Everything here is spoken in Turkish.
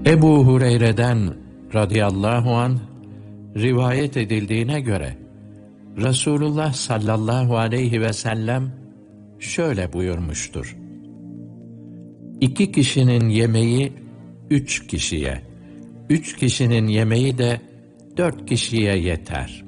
Ebu Hureyre'den radıyallahu anh rivayet edildiğine göre Resulullah sallallahu aleyhi ve sellem şöyle buyurmuştur: İki kişinin yemeği 3 kişiye, 3 kişinin yemeği de 4 kişiye yeter.